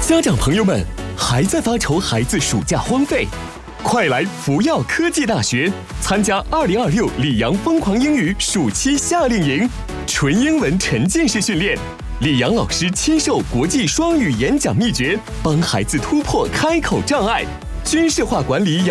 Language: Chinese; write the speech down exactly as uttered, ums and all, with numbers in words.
家长朋友们，还在发愁孩子暑假荒废？快来福耀科技大学参加二零二六里昂疯狂英语暑期夏令营，纯英文沉浸式训练，李阳老师亲授国际双语演讲秘诀，帮孩子突破开口障碍，军事化管理。